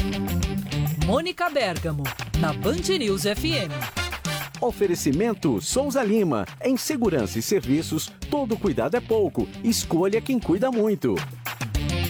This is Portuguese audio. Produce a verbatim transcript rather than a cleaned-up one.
Mônica Bergamo, na Band News F M. Oferecimento Souza Lima. Em segurança e serviços, todo cuidado é pouco. Escolha quem cuida muito.